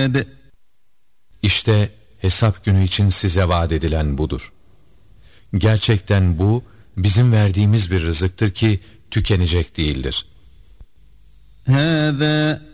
مِهَادٍ İşte hesap günü için size vaat edilen budur. Gerçekten bu bizim verdiğimiz bir rızıktır ki tükenecek değildir. هَذَا